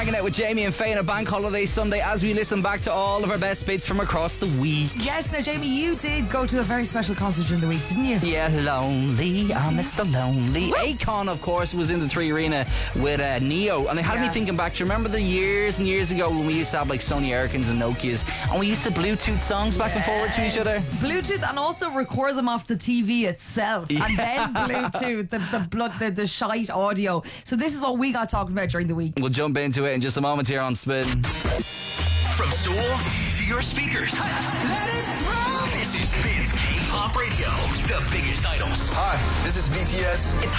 hanging out with Jamie and Faye on a bank holiday Sunday as we listen back to all of our best bits from across the week. Yes, now Jamie, you did go to a very special concert during the week, didn't you? Yeah, lonely, I'm Mr. Lonely. Akon, of course, was in the 3 Arena with Neo, and it had me thinking back. Do you remember the years and years ago when we used to have like Sony Ericans and Nokias, and we used to Bluetooth songs back and forward to each other? Bluetooth, and also record them off the TV itself, and then Bluetooth, the shite audio. So this is what we got talking about during the week. We'll jump into it in just a moment here on Spin. From Seoul to your speakers. Let it through. This is Spin's K-Pop Radio. The biggest idols. Hi, this is BTS. It's